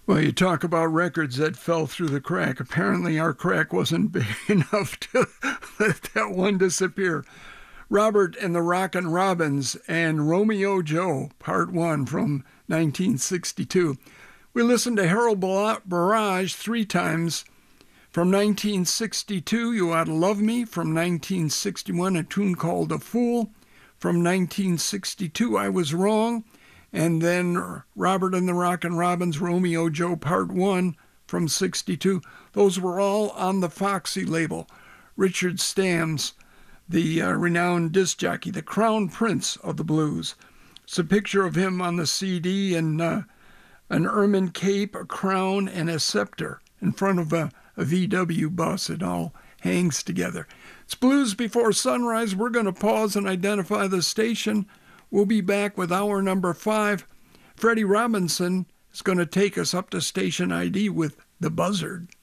Well, you talk about records that fell through the crack. Apparently, our crack wasn't big enough to let that one disappear. Robert and the Rockin' Robins and Romeo Joe, Part 1 from 1962. We listened to Harold Barrage 3 times. From 1962, You Oughta Love Me. From 1961, a tune called A Fool. From 1962, I Was Wrong. And then Robert and the Rockin' Robins, Romeo Joe Part 1 from 62. Those were all on the Foxy label. Richard Stamms, the renowned disc jockey, the crown prince of the blues. It's a picture of him on the CD in an ermine cape, a crown, and a scepter in front of a VW bus. It all hangs together. It's Blues Before Sunrise. We're going to pause and identify the station. We'll be back with hour number 5. Freddie Robinson is going to take us up to station ID with The Buzzard.